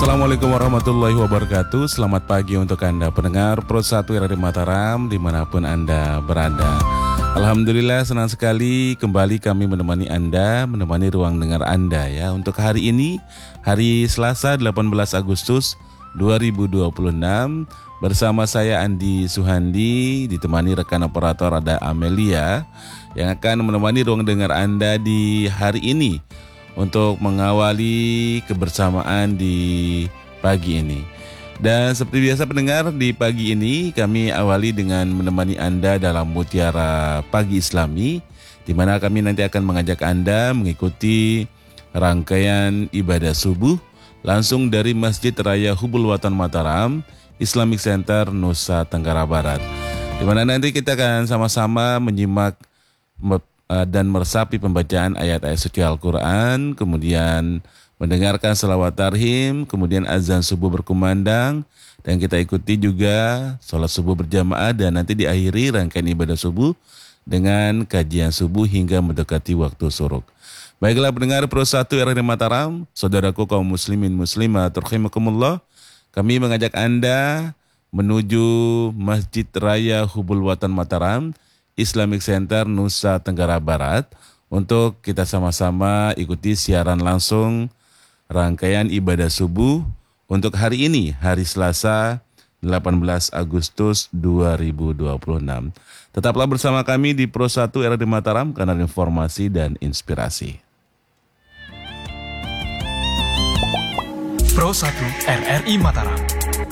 Assalamualaikum warahmatullahi wabarakatuh. Selamat pagi untuk Anda pendengar Pro 1 RRI Mataram dimanapun Anda berada. Alhamdulillah senang sekali kembali kami menemani Anda, menemani ruang dengar Anda ya. Untuk hari ini, hari Selasa 18 Agustus 2026, bersama saya Andi Suhandi, ditemani rekan operator ada Amelia yang akan menemani ruang dengar Anda di hari ini untuk mengawali kebersamaan di pagi ini. Dan seperti biasa pendengar, di pagi ini kami awali dengan menemani Anda dalam Mutiara Pagi Islami, di mana kami nanti akan mengajak Anda mengikuti rangkaian ibadah subuh langsung dari Masjid Raya Hubul Watan Mataram Islamic Center Nusa Tenggara Barat, di mana nanti kita akan sama-sama menyimak dan meresapi pembacaan ayat-ayat suci Al-Quran, kemudian mendengarkan selawat tarhim, kemudian azan subuh berkumandang, dan kita ikuti juga sholat subuh berjamaah, dan nanti diakhiri rangkaian ibadah subuh dengan kajian subuh hingga mendekati waktu suruk. Baiklah pendengar Pro 1 RRI Mataram, saudaraku kaum muslimin muslimat rahimakumullah, kami mengajak Anda menuju Masjid Raya Hubul Watan Mataram Islamic Center Nusa Tenggara Barat untuk kita sama-sama ikuti siaran langsung rangkaian ibadah subuh untuk hari ini, hari Selasa 18 Agustus 2026. Tetaplah bersama kami di Pro 1 RRI Mataram, kanal informasi dan inspirasi. Pro 1 RRI Mataram.